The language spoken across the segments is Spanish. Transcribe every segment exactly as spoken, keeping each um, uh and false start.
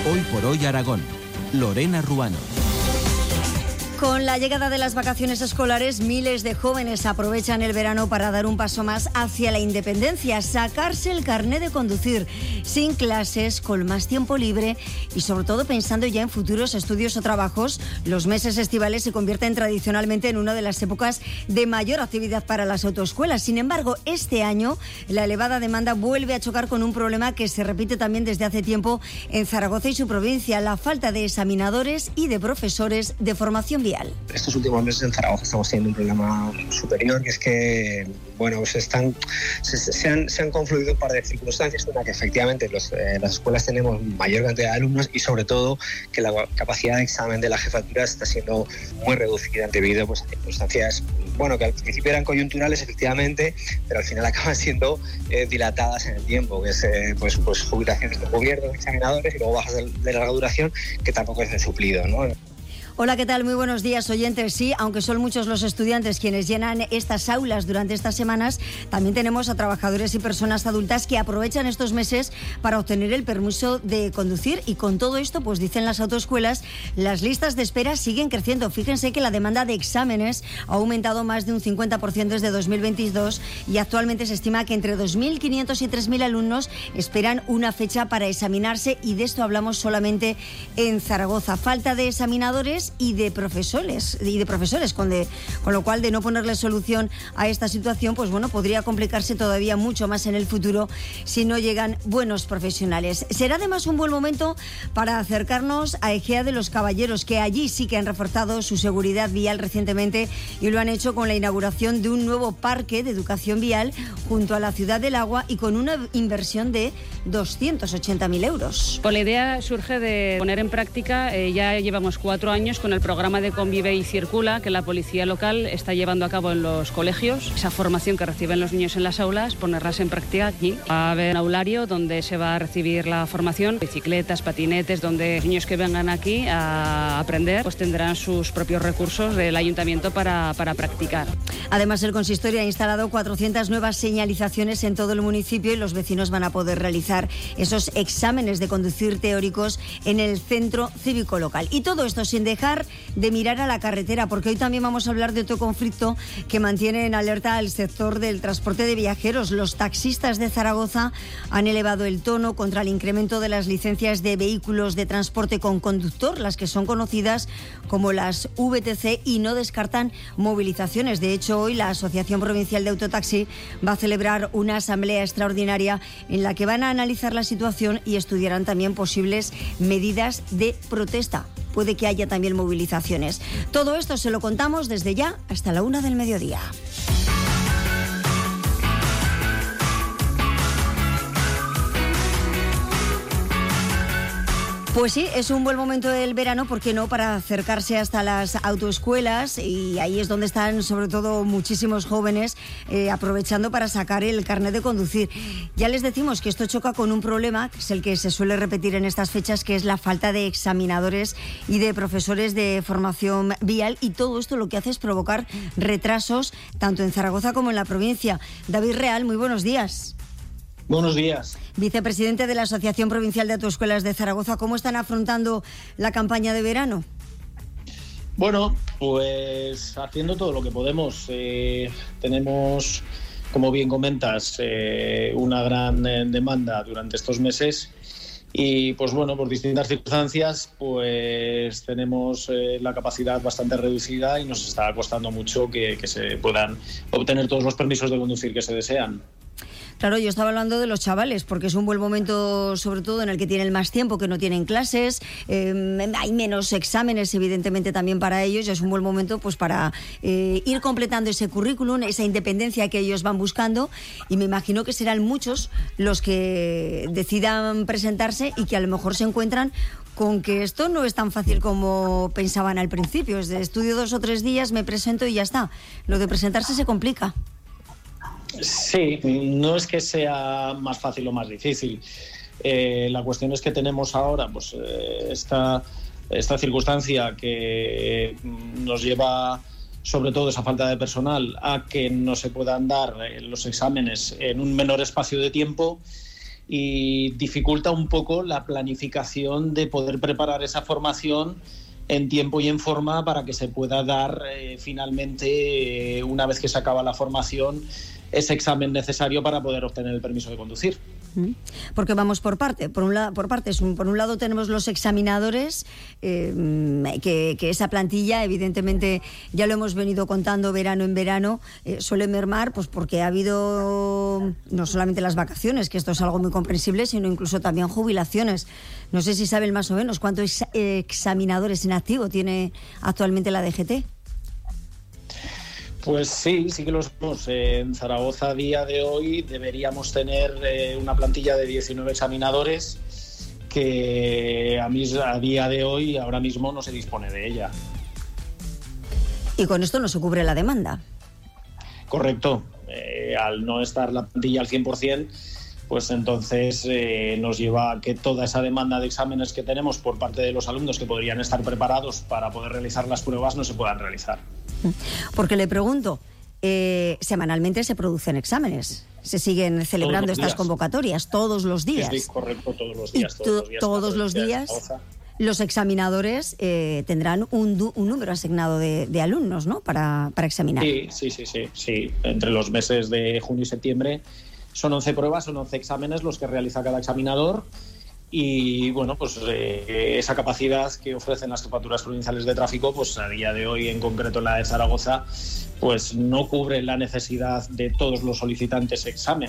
Hoy por hoy Aragón. Lorena Ruano. Con la llegada de las vacaciones escolares, miles de jóvenes aprovechan el verano para dar un paso más hacia la independencia, sacarse el carné de conducir, sin clases, con más tiempo libre y sobre todo pensando ya en futuros estudios o trabajos. Los meses estivales se convierten tradicionalmente en una de las épocas de mayor actividad para las autoescuelas. Sin embargo, este año la elevada demanda vuelve a chocar con un problema que se repite también desde hace tiempo en Zaragoza y su provincia: la falta de examinadores y de profesores de formación vial. Estos últimos meses en Zaragoza estamos teniendo un problema superior, que es que bueno, se, están, se, se, han, se han confluido un par de circunstancias. Una, que efectivamente los, eh, las escuelas tenemos mayor cantidad de alumnos, y sobre todo que la capacidad de examen de la jefatura está siendo muy reducida debido pues, a circunstancias bueno, que al principio eran coyunturales, efectivamente, pero al final acaban siendo eh, dilatadas en el tiempo, que es eh, pues, pues jubilaciones de gobierno, de examinadores, y luego bajas de, de larga duración, que tampoco es de suplido, ¿no? Hola, ¿qué tal? Muy buenos días, oyentes. Sí, aunque son muchos los estudiantes quienes llenan estas aulas durante estas semanas, también tenemos a trabajadores y personas adultas que aprovechan estos meses para obtener el permiso de conducir, y con todo esto, pues dicen las autoescuelas, las listas de espera siguen creciendo. Fíjense que la demanda de exámenes ha aumentado más de un cincuenta por ciento desde dos mil veintidós, y actualmente se estima que entre dos mil quinientos y tres mil alumnos esperan una fecha para examinarse, y de esto hablamos solamente en Zaragoza. Falta de examinadores y de profesores y de profesores con, de, con lo cual, de no ponerle solución a esta situación, pues bueno, podría complicarse todavía mucho más en el futuro si no llegan buenos profesionales. Será además un buen momento para acercarnos a Egea de los Caballeros, que allí sí que han reforzado su seguridad vial recientemente, y lo han hecho con la inauguración de un nuevo parque de educación vial junto a la Ciudad del Agua, y con una inversión de doscientos ochenta mil euros. Pues la idea surge de poner en práctica, eh, ya llevamos cuatro años con el programa de Convive y Circula que la policía local está llevando a cabo en los colegios. Esa formación que reciben los niños en las aulas, ponerlas en práctica aquí. Va a haber un aulario donde se va a recibir la formación, bicicletas, patinetes, donde los niños que vengan aquí a aprender pues tendrán sus propios recursos del ayuntamiento para, para practicar. Además, el consistorio ha instalado cuatrocientas nuevas señalizaciones en todo el municipio, y los vecinos van a poder realizar esos exámenes de conducir teóricos en el centro cívico local. Y todo esto sin dejar de mirar a la carretera, porque hoy también vamos a hablar de otro conflicto que mantiene en alerta al sector del transporte de viajeros. Los taxistas de Zaragoza han elevado el tono contra el incremento de las licencias de vehículos de transporte con conductor, las que son conocidas como las V T C, y no descartan movilizaciones. De hecho, hoy la Asociación Provincial de Autotaxi va a celebrar una asamblea extraordinaria en la que van a analizar la situación y estudiarán también posibles medidas de protesta. Puede que haya también movilizaciones. Todo esto se lo contamos desde ya hasta la una del mediodía. Pues sí, es un buen momento del verano, ¿por qué no?, para acercarse hasta las autoescuelas, y ahí es donde están sobre todo muchísimos jóvenes eh, aprovechando para sacar el carnet de conducir. Ya les decimos que esto choca con un problema, que es el que se suele repetir en estas fechas, que es la falta de examinadores y de profesores de formación vial, y todo esto lo que hace es provocar retrasos tanto en Zaragoza como en la provincia. David Real, muy buenos días. Buenos días. Vicepresidente de la Asociación Provincial de Autoescuelas de Zaragoza, ¿cómo están afrontando la campaña de verano? Bueno, pues haciendo todo lo que podemos. Eh, tenemos, como bien comentas, eh, una gran eh, demanda durante estos meses, y pues bueno, por distintas circunstancias, pues tenemos eh, la capacidad bastante reducida, y nos está costando mucho que, que se puedan obtener todos los permisos de conducir que se desean. Claro, yo estaba hablando de los chavales, porque es un buen momento, sobre todo en el que tienen más tiempo, que no tienen clases, eh, hay menos exámenes, evidentemente, también para ellos, y es un buen momento pues para eh, ir completando ese currículum, esa independencia que ellos van buscando, y me imagino que serán muchos los que decidan presentarse y que a lo mejor se encuentran con que esto no es tan fácil como pensaban al principio. Es de estudio dos o tres días, me presento y ya está. Lo de presentarse se complica. Sí, no es que sea más fácil o más difícil. Eh, la cuestión es que tenemos ahora pues eh, esta, esta circunstancia que nos lleva, sobre todo esa falta de personal, a que no se puedan dar los exámenes en un menor espacio de tiempo, y dificulta un poco la planificación de poder preparar esa formación en tiempo y en forma para que se pueda dar eh, finalmente, eh, una vez que se acaba la formación, ese examen necesario para poder obtener el permiso de conducir. Porque vamos por parte, por un lado, por partes. Por un lado tenemos los examinadores, eh, que, que esa plantilla, evidentemente, ya lo hemos venido contando verano en verano, eh, suele mermar, pues porque ha habido no solamente las vacaciones, que esto es algo muy comprensible, sino incluso también jubilaciones. No sé si saben más o menos cuántos examinadores en activo tiene actualmente la D G T. Pues sí, sí que lo sabemos. En Zaragoza a día de hoy deberíamos tener eh, una plantilla de diecinueve examinadores que a, mis, a día de hoy ahora mismo no se dispone de ella. Y con esto no se cubre la demanda. Correcto. Eh, al no estar la plantilla al cien por ciento, pues entonces eh, nos lleva a que toda esa demanda de exámenes que tenemos por parte de los alumnos que podrían estar preparados para poder realizar las pruebas no se puedan realizar. Porque le pregunto, eh, semanalmente se producen exámenes, se siguen celebrando estas convocatorias todos los días. Sí, correcto, todos los días. Y to- todos los días, todos los, días los examinadores eh, tendrán un, du- un número asignado de, de alumnos, ¿no? Para, para examinar. Sí, sí, sí, sí, sí. Entre los meses de junio y septiembre son once pruebas, son once exámenes los que realiza cada examinador. Y bueno, pues eh, esa capacidad que ofrecen las jefaturas provinciales de tráfico, pues a día de hoy, en concreto la de Zaragoza, pues no cubre la necesidad de todos los solicitantes examen.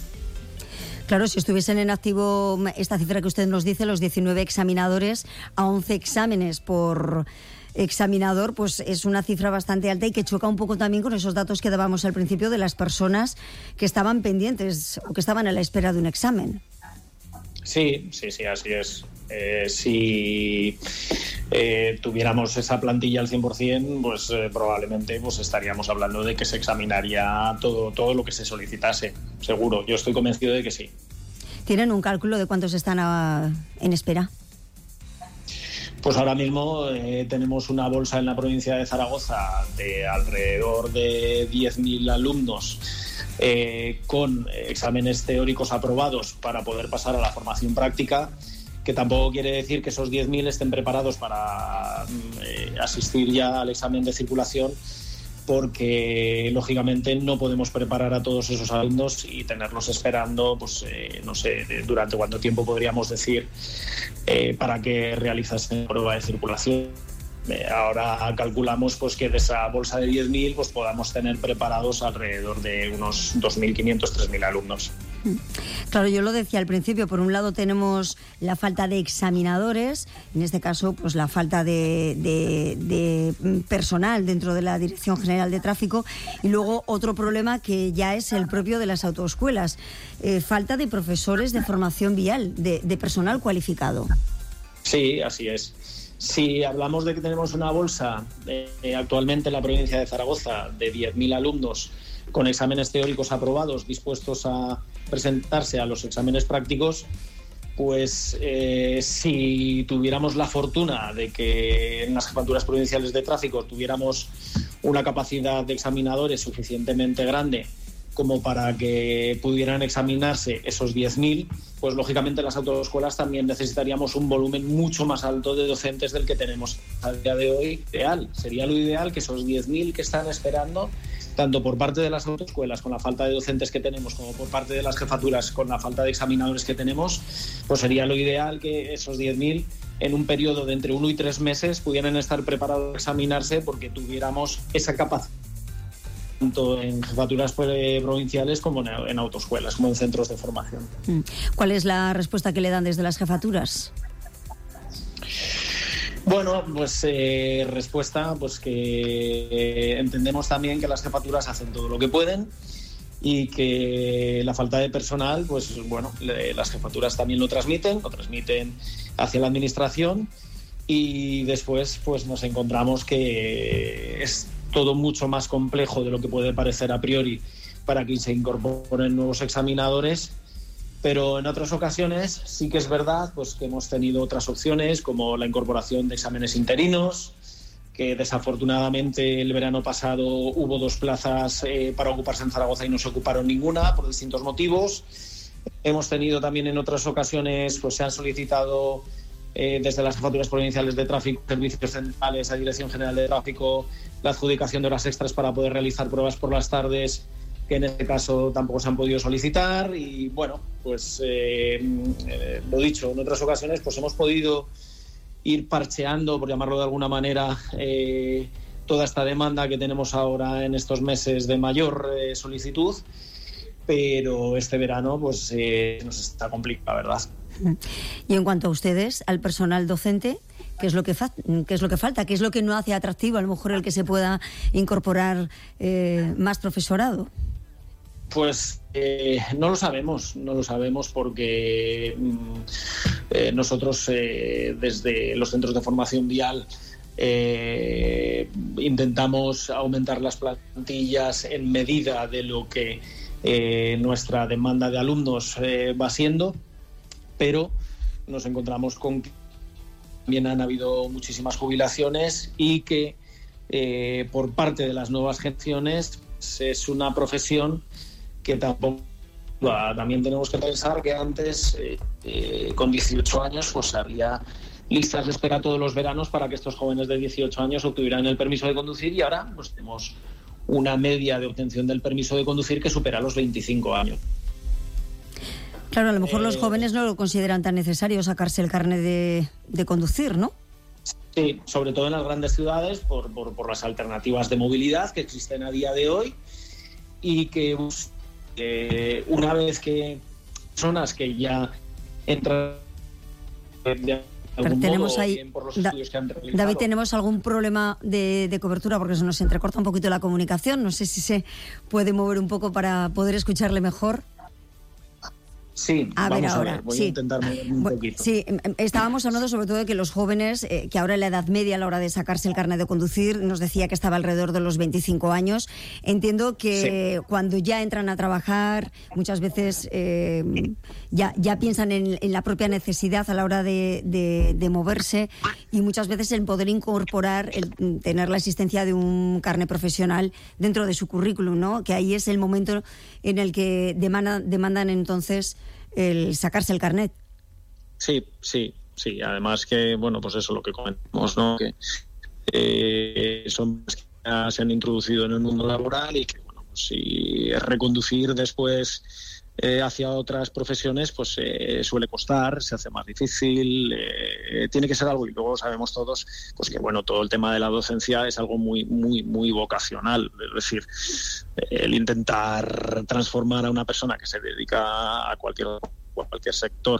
Claro, si estuviesen en activo esta cifra que usted nos dice, los diecinueve examinadores a once exámenes por examinador, pues es una cifra bastante alta y que choca un poco también con esos datos que dábamos al principio de las personas que estaban pendientes o que estaban a la espera de un examen. Sí, sí, sí, así es. Eh, si eh, tuviéramos esa plantilla al cien por ciento, pues eh, probablemente pues estaríamos hablando de que se examinaría todo, todo lo que se solicitase, seguro. Yo estoy convencido de que sí. ¿Tienen un cálculo de cuántos están a, en espera? Pues ahora mismo eh, tenemos una bolsa en la provincia de Zaragoza de alrededor de diez mil alumnos Eh, con exámenes teóricos aprobados para poder pasar a la formación práctica, que tampoco quiere decir que esos diez mil estén preparados para eh, asistir ya al examen de circulación, porque lógicamente no podemos preparar a todos esos alumnos y tenerlos esperando, pues eh, no sé, durante cuánto tiempo podríamos decir eh, para que realizasen prueba de circulación. Ahora calculamos pues que de esa bolsa de diez mil pues podamos tener preparados alrededor de unos dos mil quinientos, tres mil alumnos. Claro, yo lo decía al principio, por un lado tenemos la falta de examinadores, en este caso pues la falta de, de, de personal dentro de la Dirección General de Tráfico, y luego otro problema que ya es el propio de las autoescuelas, eh, falta de profesores de formación vial, de, de personal cualificado. Sí, así es. Si hablamos de que tenemos una bolsa eh, actualmente en la provincia de Zaragoza de diez mil alumnos con exámenes teóricos aprobados dispuestos a presentarse a los exámenes prácticos, pues eh, si tuviéramos la fortuna de que en las jefaturas provinciales de tráfico tuviéramos una capacidad de examinadores suficientemente grande como para que pudieran examinarse esos diez mil, pues lógicamente las autoescuelas también necesitaríamos un volumen mucho más alto de docentes del que tenemos a día de hoy. Ideal, sería lo ideal que esos diez mil que están esperando, tanto por parte de las autoescuelas con la falta de docentes que tenemos como por parte de las jefaturas con la falta de examinadores que tenemos, pues sería lo ideal que esos diez mil en un periodo de entre uno y tres meses pudieran estar preparados a examinarse, porque tuviéramos esa capacidad tanto en jefaturas provinciales como en autoescuelas, como en centros de formación. ¿Cuál es la respuesta que le dan desde las jefaturas? Bueno, pues eh, respuesta, pues que eh, entendemos también que las jefaturas hacen todo lo que pueden y que la falta de personal, pues bueno, le, las jefaturas también lo transmiten, lo transmiten hacia la administración, y después pues nos encontramos que es todo mucho más complejo de lo que puede parecer a priori para que se incorporen nuevos examinadores, pero en otras ocasiones sí que es verdad pues que hemos tenido otras opciones, como la incorporación de exámenes interinos, que desafortunadamente el verano pasado hubo dos plazas eh, para ocuparse en Zaragoza y no se ocuparon ninguna por distintos motivos. Hemos tenido también en otras ocasiones, pues se han solicitado eh, desde las jefaturas provinciales de tráfico, servicios centrales, a Dirección General de Tráfico, la adjudicación de horas extras para poder realizar pruebas por las tardes, que en este caso tampoco se han podido solicitar. Y bueno, pues eh, eh, lo dicho, en otras ocasiones pues hemos podido ir parcheando, por llamarlo de alguna manera, eh, toda esta demanda que tenemos ahora en estos meses de mayor eh, solicitud, pero este verano pues eh, nos está complicado, ¿verdad? Y en cuanto a ustedes, al personal docente, ¿qué es lo que, fa- qué es lo que falta? ¿Qué es lo que no hace atractivo a lo mejor el que se pueda incorporar eh, más profesorado? Pues eh, no lo sabemos, no lo sabemos porque mm, eh, nosotros eh, desde los centros de formación vial eh, intentamos aumentar las plantillas en medida de lo que eh, nuestra demanda de alumnos eh, va siendo, pero nos encontramos con que también han habido muchísimas jubilaciones y que eh, por parte de las nuevas generaciones pues, es una profesión que tampoco, también tenemos que pensar que antes, eh, eh, con dieciocho años, pues había listas de espera todos los veranos para que estos jóvenes de dieciocho años obtuvieran el permiso de conducir, y ahora pues tenemos una media de obtención del permiso de conducir que supera los veinticinco años. Claro, a lo mejor eh, los jóvenes no lo consideran tan necesario sacarse el carnet de, de conducir, ¿no? Sí, sobre todo en las grandes ciudades, por, por, por las alternativas de movilidad que existen a día de hoy, y que pues, Eh, una vez que personas que ya entran de algún tenemos modo, ahí, bien por los da, estudios que han realizado. David, tenemos algún problema de, de cobertura porque se nos entrecorta un poquito la comunicación. No sé si se puede mover un poco para poder escucharle mejor. Sí, a vamos ver ahora. a ver, voy sí. a intentar moverme un bueno, poquito. Sí, estábamos hablando sobre todo de que los jóvenes, eh, que ahora en la edad media a la hora de sacarse el carnet de conducir, nos decía que estaba alrededor de los veinticinco años. Entiendo que sí, cuando ya entran a trabajar, muchas veces eh, ya, ya piensan en, en la propia necesidad a la hora de, de, de moverse, y muchas veces el poder incorporar, el tener la existencia de un carnet profesional dentro de su currículum, ¿no? Que ahí es el momento en el que demanda, demandan entonces el sacarse el carnet. Sí, sí, sí. Además que, bueno, pues eso es lo que comentamos, ¿no? Que eh, son que ya se han introducido en el mundo laboral y que, bueno, pues si reconducir después eh, hacia otras profesiones, pues eh, suele costar, se hace más difícil, eh, tiene que ser algo, y luego sabemos todos, pues que, bueno, todo el tema de la docencia es algo muy, muy, muy vocacional. Es decir, el intentar transformar a una persona que se dedica a cualquier, a cualquier sector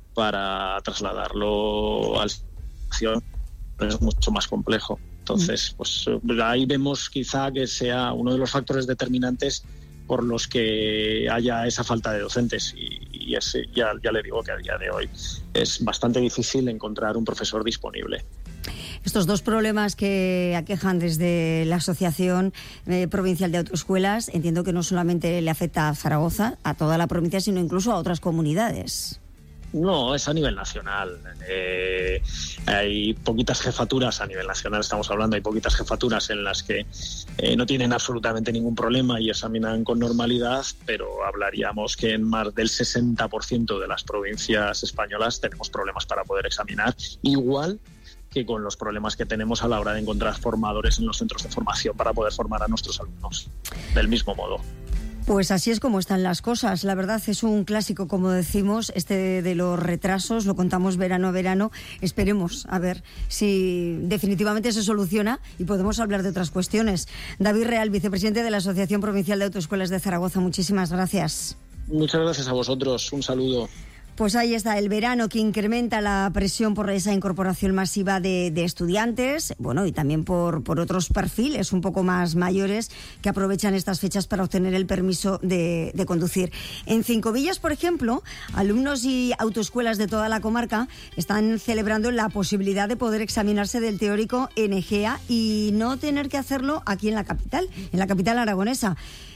para trasladarlo al sector es mucho más complejo. Entonces, pues ahí vemos quizá que sea uno de los factores determinantes por los que haya esa falta de docentes, y, y es, ya, ya le digo que a día de hoy es bastante difícil encontrar un profesor disponible. Estos dos problemas que aquejan desde la Asociación eh, Provincial de Autoescuelas, entiendo que no solamente le afecta a Zaragoza, a toda la provincia, sino incluso a otras comunidades. No, es a nivel nacional. Eh, hay poquitas jefaturas a nivel nacional, estamos hablando, hay poquitas jefaturas en las que eh, no tienen absolutamente ningún problema y examinan con normalidad, pero hablaríamos que en más del sesenta por ciento de las provincias españolas tenemos problemas para poder examinar, igual que con los problemas que tenemos a la hora de encontrar formadores en los centros de formación para poder formar a nuestros alumnos, del mismo modo. Pues así es como están las cosas. La verdad es un clásico, como decimos, este de los retrasos, lo contamos verano a verano. Esperemos a ver si definitivamente se soluciona y podemos hablar de otras cuestiones. David Real, vicepresidente de la Asociación Provincial de Autoescuelas de Zaragoza, muchísimas gracias. Muchas gracias a vosotros, un saludo. Pues ahí está, el verano que incrementa la presión por esa incorporación masiva de, de estudiantes, bueno, y también por, por otros perfiles un poco más mayores que aprovechan estas fechas para obtener el permiso de, de conducir. En Cincovillas, por ejemplo, alumnos y autoescuelas de toda la comarca están celebrando la posibilidad de poder examinarse del teórico en Egea y no tener que hacerlo aquí en la capital, en la capital aragonesa.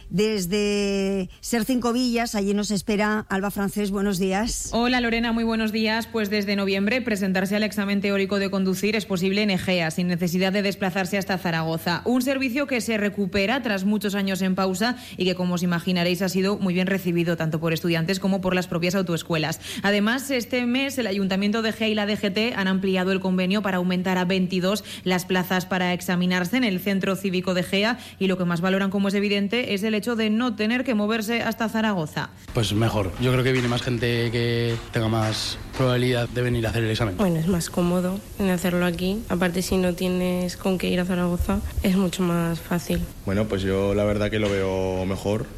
Desde Sercincovillas, allí nos espera Alba Francés, buenos días. Hola Lorena, muy buenos días. Pues desde noviembre presentarse al examen teórico de conducir es posible en Egea, sin necesidad de desplazarse hasta Zaragoza. Un servicio que se recupera tras muchos años en pausa y que, como os imaginaréis, ha sido muy bien recibido tanto por estudiantes como por las propias autoescuelas. Además, este mes el Ayuntamiento de Egea y la D G T han ampliado el convenio para aumentar a veintidós las plazas para examinarse en el Centro Cívico de Egea, y lo que más valoran, como es evidente, es el hecho de no tener que moverse hasta Zaragoza. Pues mejor. Yo creo que viene más gente que tenga más probabilidad de venir a hacer el examen. Bueno, es más cómodo en hacerlo aquí. Aparte, si no tienes con qué ir a Zaragoza, es mucho más fácil. Bueno, pues yo la verdad que lo veo mejor,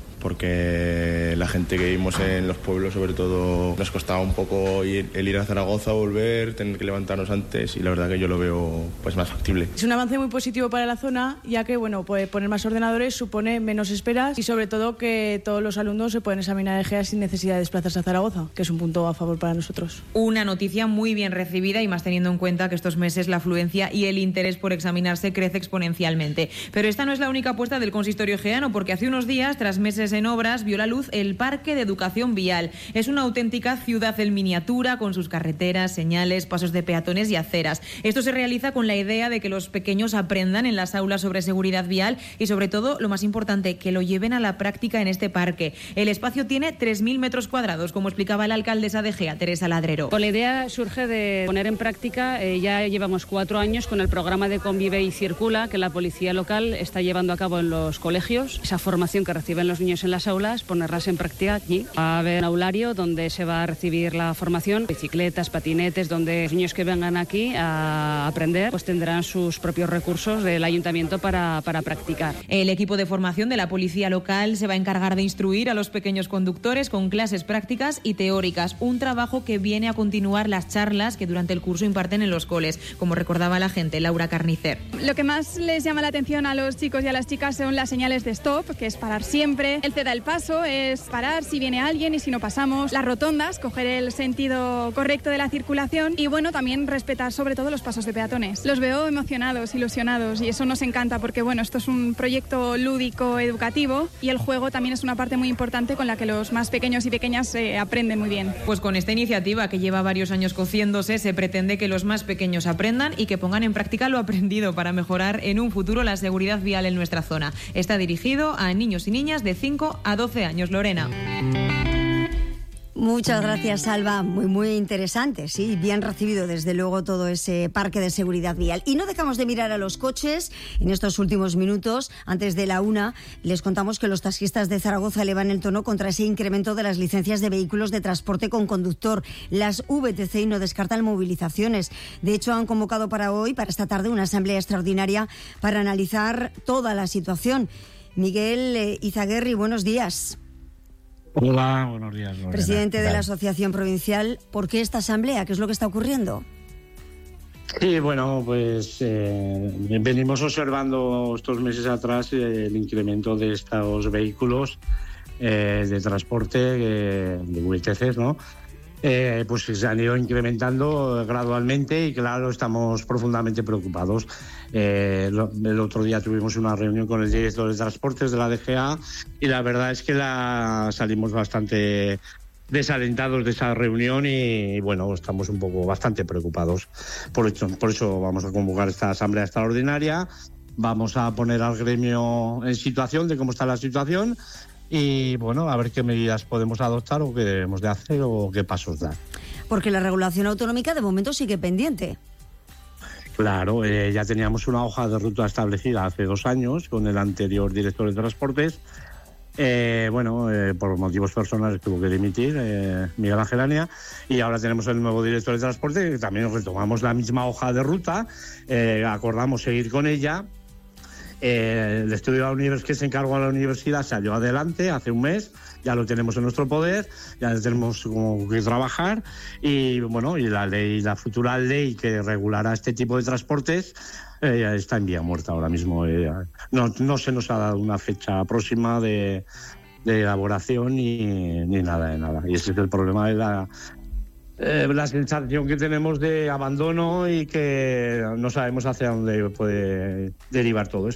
porque la gente que vivimos en los pueblos, sobre todo, nos costaba un poco ir, el ir a Zaragoza, volver, tener que levantarnos antes, y la verdad que yo lo veo pues más factible. Es un avance muy positivo para la zona, ya que bueno, pues poner más ordenadores supone menos esperas y sobre todo que todos los alumnos se pueden examinar en Egea sin necesidad de desplazarse a Zaragoza, que es un punto a favor para nosotros. Una noticia muy bien recibida, y más teniendo en cuenta que estos meses la afluencia y el interés por examinarse crece exponencialmente. Pero esta no es la única apuesta del consistorio egeano, porque hace unos días, tras meses en obras, vio la luz el Parque de Educación Vial. Es una auténtica ciudad en miniatura, con sus carreteras, señales, pasos de peatones y aceras. Esto se realiza con la idea de que los pequeños aprendan en las aulas sobre seguridad vial y, sobre todo, lo más importante, que lo lleven a la práctica en este parque. El espacio tiene tres mil metros cuadrados, como explicaba la alcaldesa de Egea, Teresa Ladrero. Pues la idea surge de poner en práctica, eh, ya llevamos cuatro años con el programa de Convive y Circula, que la policía local está llevando a cabo en los colegios. Esa formación que reciben los niños en las aulas, ponerlas en práctica allí. Va a haber un aulario donde se va a recibir la formación, bicicletas, patinetes, donde los niños que vengan aquí a aprender pues tendrán sus propios recursos del ayuntamiento para, para practicar. El equipo de formación de la policía local se va a encargar de instruir a los pequeños conductores con clases prácticas y teóricas, un trabajo que viene a continuar las charlas que durante el curso imparten en los coles, como recordaba la agente Laura Carnicer. Lo que más les llama la atención a los chicos y a las chicas son las señales de stop, que es parar siempre, el ceda el paso es parar si viene alguien y si no pasamos, las rotondas, coger el sentido correcto de la circulación y bueno, también respetar sobre todo los pasos de peatones. Los veo emocionados, ilusionados, y eso nos encanta porque bueno, esto es un proyecto lúdico educativo y el juego también es una parte muy importante con la que los más pequeños y pequeñas eh, aprenden muy bien. Pues con esta iniciativa, que lleva varios años cociéndose, se pretende que los más pequeños aprendan y que pongan en práctica lo aprendido para mejorar en un futuro la seguridad vial en nuestra zona. Está dirigido a niños y niñas de cinco a doce años, Lorena. Muchas gracias, Alba. Muy, muy interesante, sí. Bien recibido, desde luego, todo ese parque de seguridad vial. Y no dejamos de mirar a los coches. En estos últimos minutos, antes de la una, les contamos que los taxistas de Zaragoza elevan el tono contra ese incremento de las licencias de vehículos de transporte con conductor. Las V T C no descartan movilizaciones. De hecho, han convocado para hoy, para esta tarde, una asamblea extraordinaria para analizar toda la situación. Miguel eh, Izaguirre, buenos días. Hola, buenos días, Lorena. Presidente de la Asociación Provincial, ¿por qué esta asamblea? ¿Qué es lo que está ocurriendo? Sí, bueno, pues eh, venimos observando estos meses atrás eh, el incremento de estos vehículos eh, de transporte, eh, de V T Cs, ¿no? Eh, pues se han ido incrementando gradualmente y claro, estamos profundamente preocupados. Eh, lo, el otro día tuvimos una reunión con el director de transportes de la D G A y la verdad es que la salimos bastante desalentados de esa reunión y bueno, estamos un poco bastante preocupados. Por eso, por eso vamos a convocar esta asamblea extraordinaria, vamos a poner al gremio en situación de cómo está la situación y bueno, a ver qué medidas podemos adoptar o qué debemos de hacer o qué pasos dar. Porque la regulación autonómica de momento sigue pendiente. Claro, eh, ya teníamos una hoja de ruta establecida hace dos años con el anterior director de transportes. Eh, bueno, eh, por motivos personales tuvo que dimitir eh, Miguel Angelania y ahora tenemos el nuevo director de transporte que también retomamos la misma hoja de ruta, eh, acordamos seguir con ella. Eh, el estudio de la universidad que se encargó a la universidad salió adelante hace un mes, ya lo tenemos en nuestro poder, ya tenemos como que trabajar y bueno, y la ley, la futura ley que regulará este tipo de transportes eh, está en vía muerta ahora mismo. Eh, no, no se nos ha dado una fecha próxima de, de elaboración ni, ni nada de nada. Y ese es el problema de la Eh, la sensación que tenemos de abandono y que no sabemos hacia dónde puede derivar todo esto.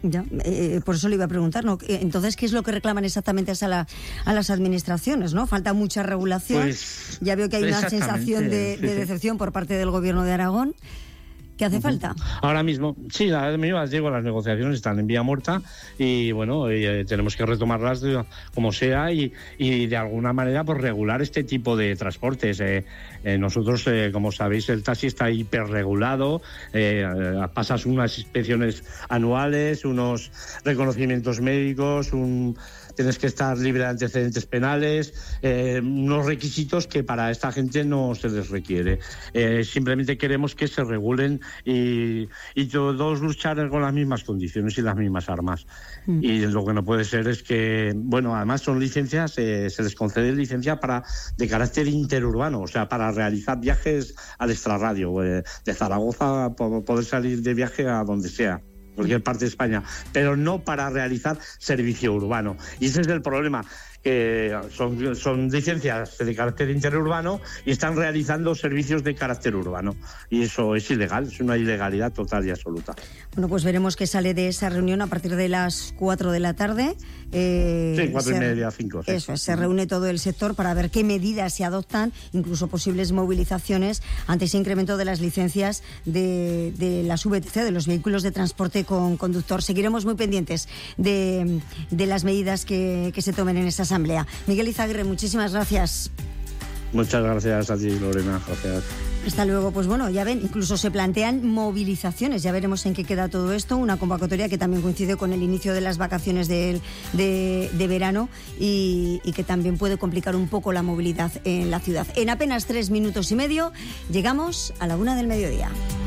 Ya, eh, por eso le iba a preguntar, ¿no? Entonces, ¿qué es lo que reclaman exactamente a, la, a las administraciones, ¿no? Falta mucha regulación. Pues, ya veo que hay una sensación de, de decepción por parte del Gobierno de Aragón. ¿Qué hace uh-huh. falta? Ahora mismo, sí, ahora mismo las digo, las negociaciones están en vía muerta y bueno, eh, tenemos que retomarlas de, como sea y, y de alguna manera pues regular este tipo de transportes. Eh, eh, nosotros, eh, como sabéis, el taxi está hiperregulado, eh, eh, pasas unas inspecciones anuales, unos reconocimientos médicos, un... tienes que estar libre de antecedentes penales, eh, unos requisitos que para esta gente no se les requiere. Eh, simplemente queremos que se regulen y, y todos luchar con las mismas condiciones y las mismas armas. Mm. Y lo que no puede ser es que, bueno, además son licencias, eh, se les concede licencia para de carácter interurbano, o sea, para realizar viajes al extrarradio, eh, de Zaragoza a poder salir de viaje a donde sea. Cualquier parte de España, pero no para realizar servicio urbano. Y ese es el problema, que son, son licencias de carácter interurbano y están realizando servicios de carácter urbano. Y eso es ilegal, es una ilegalidad total y absoluta. Bueno, pues veremos qué sale de esa reunión a partir de las cuatro de la tarde. Eh, sí, cuatro se, y media, cinco. Sí. Eso, se reúne todo el sector para ver qué medidas se adoptan, incluso posibles movilizaciones ante ese incremento de las licencias de, de las V T C, de los vehículos de transporte con conductor. Seguiremos muy pendientes de, de las medidas que, que se tomen en esa asamblea. Miguel Izaguirre, muchísimas gracias. Muchas gracias a ti, Lorena. Gracias. Hasta luego. Pues bueno, ya ven, incluso se plantean movilizaciones. Ya veremos en qué queda todo esto. Una convocatoria que también coincide con el inicio de las vacaciones de, de, de verano y, y que también puede complicar un poco la movilidad en la ciudad. En apenas tres minutos y medio llegamos a la una del mediodía.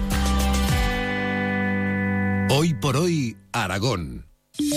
Hoy por hoy, Aragón.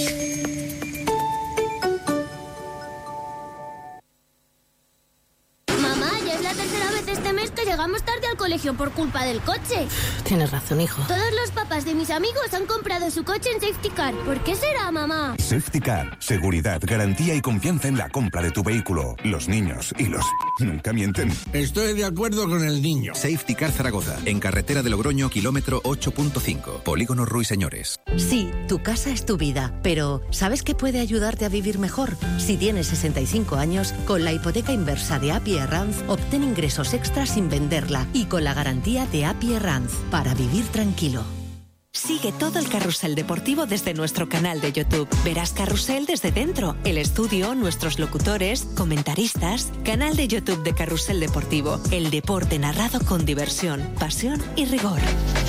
Llegamos tarde al colegio por culpa del coche. Tienes razón, hijo. Todos los papás de mis amigos han comprado su coche en Safety Car. ¿Por qué será, mamá? Safety Car. Seguridad, garantía y confianza en la compra de tu vehículo. Los niños y los... nunca mienten. Estoy de acuerdo con el niño. Safety Car Zaragoza. En carretera de Logroño, kilómetro ocho punto cinco. Polígono Ruiseñores. Sí, tu casa es tu vida. Pero ¿sabes qué puede ayudarte a vivir mejor? Si tienes sesenta y cinco años, con la hipoteca inversa de A P I Arranz, obtén ingresos extras sin venderla y con la garantía de A P I Arranz para vivir tranquilo. Sigue todo el carrusel deportivo desde nuestro canal de YouTube. Verás Carrusel desde dentro, el estudio, nuestros locutores, comentaristas. Canal de YouTube de Carrusel Deportivo. El deporte narrado con diversión, pasión y rigor.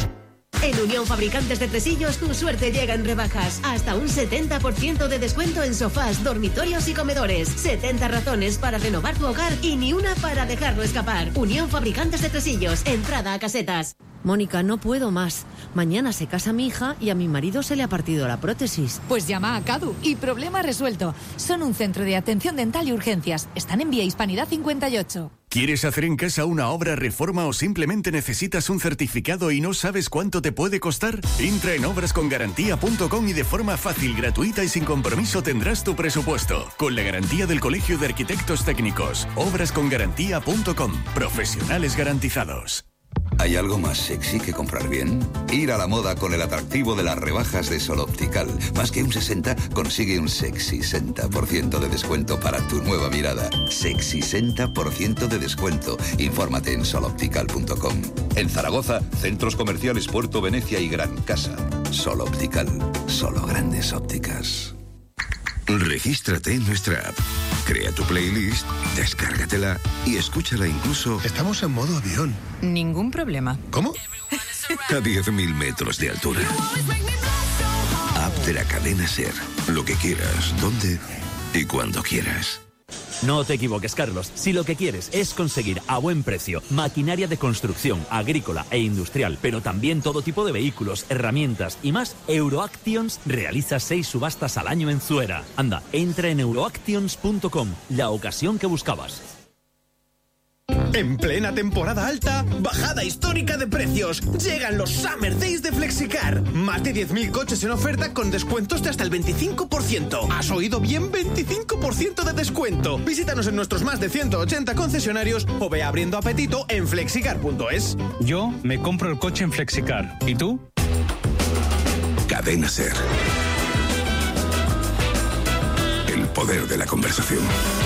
En Unión Fabricantes de Tresillos tu suerte llega en rebajas. Hasta un setenta por ciento de descuento en sofás, dormitorios y comedores. setenta razones para renovar tu hogar y ni una para dejarlo escapar. Unión Fabricantes de Tresillos. Entrada a casetas. Mónica, no puedo más. Mañana se casa mi hija y a mi marido se le ha partido la prótesis. Pues llama a Cadu y problema resuelto. Son un centro de atención dental y urgencias. Están en Vía Hispanidad cincuenta y ocho. ¿Quieres hacer en casa una obra, reforma o simplemente necesitas un certificado y no sabes cuánto te puede costar? Entra en obras con garantía punto com y de forma fácil, gratuita y sin compromiso tendrás tu presupuesto. Con la garantía del Colegio de Arquitectos Técnicos. obras con garantía punto com. Profesionales garantizados. ¿Hay algo más sexy que comprar bien? Ir a la moda con el atractivo de las rebajas de Sol Optical. Más que un sesenta, consigue un sexy sesenta por ciento de descuento para tu nueva mirada. Sexy sesenta por ciento de descuento. Infórmate en sol optical punto com. En Zaragoza, centros comerciales Puerto Venecia y Gran Casa. Sol Optical. Solo grandes ópticas. Regístrate en nuestra app. Crea tu playlist, descárgatela y escúchala incluso... Estamos en modo avión. Ningún problema. ¿Cómo? A diez mil metros de altura. App de la cadena SER. Lo que quieras, dónde y cuando quieras. No te equivoques, Carlos. Si lo que quieres es conseguir a buen precio maquinaria de construcción, agrícola e industrial, pero también todo tipo de vehículos, herramientas y más, Euroactions realiza seis subastas al año en Zuera. Anda, entra en euroactions punto com, la ocasión que buscabas. En plena temporada alta, bajada histórica de precios. Llegan los Summer Days de Flexicar. Más de diez mil coches en oferta con descuentos de hasta el veinticinco por ciento. ¿Has oído bien? veinticinco por ciento de descuento. Visítanos en nuestros más de ciento ochenta concesionarios o ve abriendo apetito en flexicar punto es. Yo me compro el coche en Flexicar. ¿Y tú? Cadena SER. poder de la conversación.